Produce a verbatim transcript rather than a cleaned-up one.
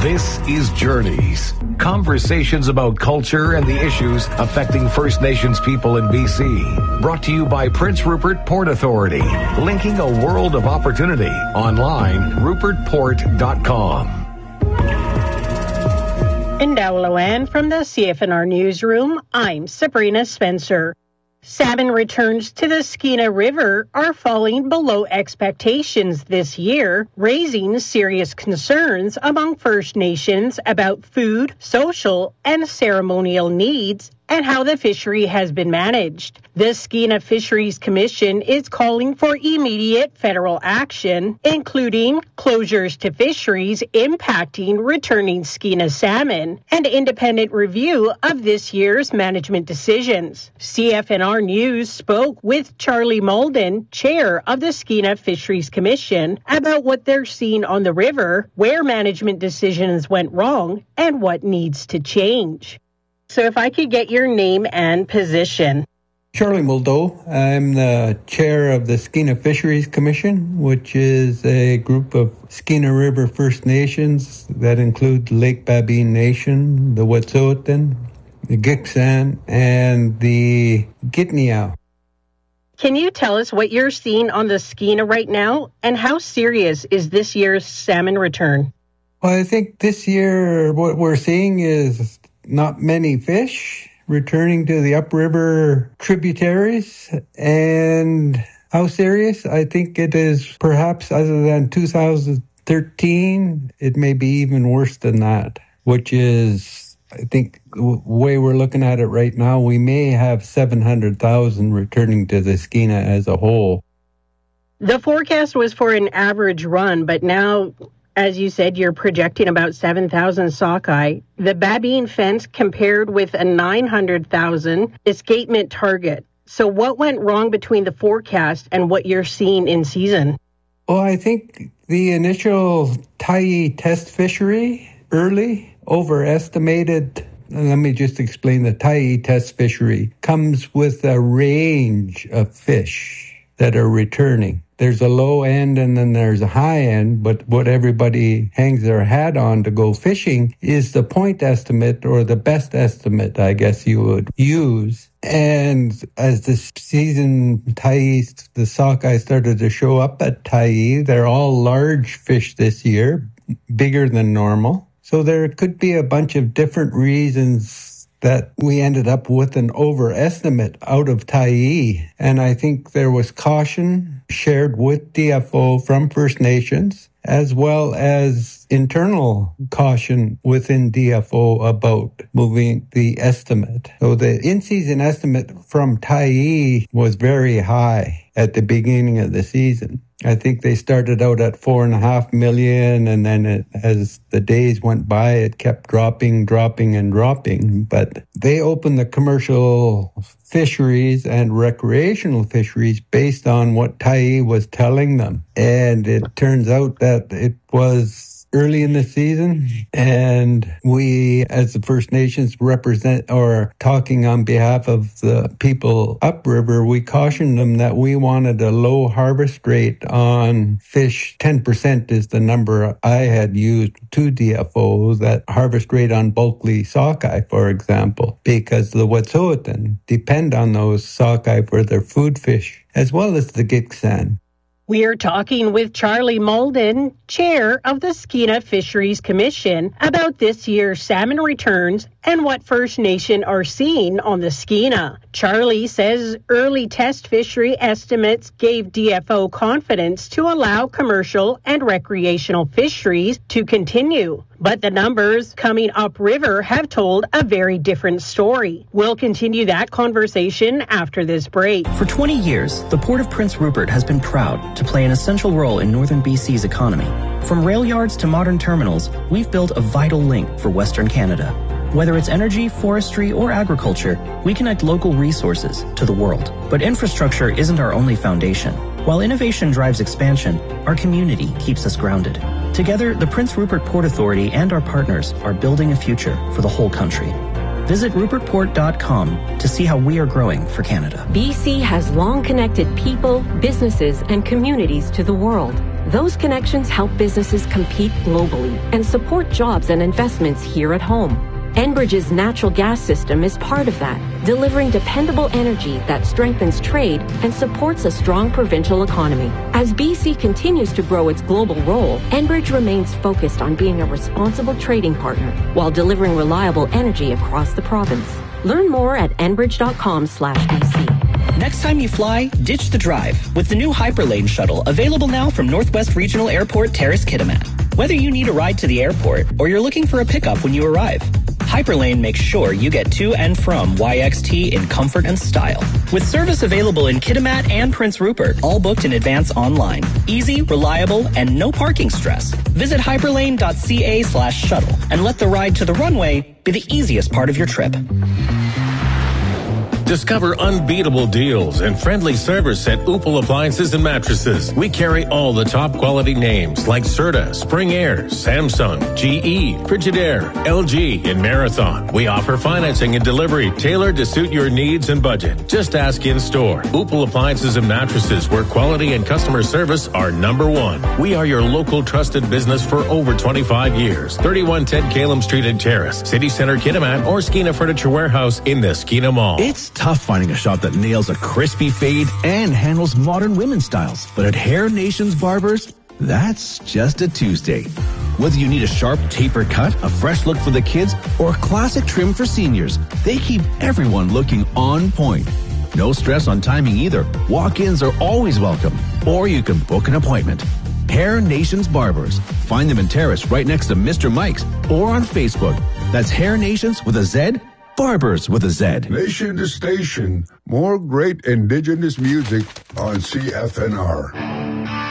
This is Journeys. Conversations about culture and the issues affecting First Nations people in B C. Brought to you by Prince Rupert Port Authority. Linking a world of opportunity. Online, rupert port dot com. In Dowlowan from the C F N R Newsroom, I'm Sabrina Spencer. Salmon returns to the Skeena River are falling below expectations this year, raising serious concerns among First Nations about food, social, and ceremonial needs and how the fishery has been managed. The Skeena Fisheries Commission is calling for immediate federal action, including closures to fisheries impacting returning Skeena salmon and independent review of this year's management decisions. C F N R News spoke with Charlie Malden, chair of the Skeena Fisheries Commission, about what they're seeing on the river, where management decisions went wrong, and what needs to change. So if I could get your name and position. Charlie Muldoe. I'm the chair of the Skeena Fisheries Commission, which is a group of Skeena River First Nations that include Lake Babine Nation, the Wet'suwet'en, the Gitxsan, and the Gitniaw. Can you tell us what you're seeing on the Skeena right now, and how serious is this year's salmon return? Well, I think this year what we're seeing is not many fish returning to the upriver tributaries. And how serious? I think it is perhaps, other than two thousand thirteen, it may be even worse than that, which is, I think, the way we're looking at it right now, we may have seven hundred thousand returning to the Skeena as a whole. The forecast was for an average run, but now, as you said, you're projecting about seven thousand sockeye. The Babine fence compared with a nine hundred thousand escapement target. So what went wrong between the forecast and what you're seeing in season? Well, I think the initial Tyee test fishery early overestimated. Let me just explain. The Tyee test fishery comes with a range of fish that are returning. There's a low end and then there's a high end, but what everybody hangs their hat on to go fishing is the point estimate, or the best estimate, I guess you would use. And as the season Tyee, the sockeye started to show up at Tyee, they're all large fish this year, bigger than normal. So there could be a bunch of different reasons that we ended up with an overestimate out of Tyee. And I think there was caution shared with D F O from First Nations, as well as internal caution within D F O about moving the estimate. So the in-season estimate from Tyee was very high at the beginning of the season. I think they started out at four and a half million, and then it, as the days went by, it kept dropping, dropping, and dropping. But they opened the commercial fisheries and recreational fisheries based on what Tyee was telling them. And it turns out that it was early in the season, and we, as the First Nations represent, or talking on behalf of the people upriver, we cautioned them that we wanted a low harvest rate on fish. ten percent is the number I had used to D F O, that harvest rate on bulky sockeye, for example, because the Wet'suwet'en depend on those sockeye for their food fish, as well as the Gitxsan. We are talking with Charlie Malden, chair of the Skeena Fisheries Commission, about this year's salmon returns and what First Nation are seeing on the Skeena. Charlie says early test fishery estimates gave D F O confidence to allow commercial and recreational fisheries to continue. But the numbers coming upriver have told a very different story. We'll continue that conversation after this break. For twenty years, the Port of Prince Rupert has been proud to play an essential role in northern B C's economy. From rail yards to modern terminals, we've built a vital link for Western Canada. Whether it's energy, forestry, or agriculture, we connect local resources to the world. But infrastructure isn't our only foundation. While innovation drives expansion, our community keeps us grounded. Together, the Prince Rupert Port Authority and our partners are building a future for the whole country. Visit rupert port dot com to see how we are growing for Canada. B C has long connected people, businesses, and communities to the world. Those connections help businesses compete globally and support jobs and investments here at home. Enbridge's natural gas system is part of that, delivering dependable energy that strengthens trade and supports a strong provincial economy. As B C continues to grow its global role, Enbridge remains focused on being a responsible trading partner while delivering reliable energy across the province. Learn more at enbridge.com slash BC. Next time you fly, ditch the drive with the new Hyperlane shuttle, available now from Northwest Regional Airport Terrace Kitimat. Whether you need a ride to the airport or you're looking for a pickup when you arrive, Hyperlane makes sure you get to and from Y X T in comfort and style. With service available in Kitimat and Prince Rupert, all booked in advance online. Easy, reliable, and no parking stress. Visit hyperlane.ca slash shuttle and let the ride to the runway be the easiest part of your trip. Discover unbeatable deals and friendly service at Upal Appliances and Mattresses. We carry all the top quality names like Serta, Spring Air, Samsung, G E, Frigidaire, L G, and Marathon. We offer financing and delivery tailored to suit your needs and budget. Just ask in store. Upal Appliances and Mattresses, where quality and customer service are number one. We are your local trusted business for over twenty-five years. thirty-one ten Calum Street in Terrace, City Center Kitimat, or Skeena Furniture Warehouse in the Skeena Mall. It's tough finding a shop that nails a crispy fade and handles modern women's styles. But at Hair Nations Barbers, that's just a Tuesday. Whether you need a sharp taper cut, a fresh look for the kids, or a classic trim for seniors, they keep everyone looking on point. No stress on timing either. Walk-ins are always welcome. Or you can book an appointment. Hair Nations Barbers. Find them in Terrace right next to Mister Mike's or on Facebook. That's Hair Nations with a Z, Barbers with a Z. Nation to station. More great indigenous music on C F N R.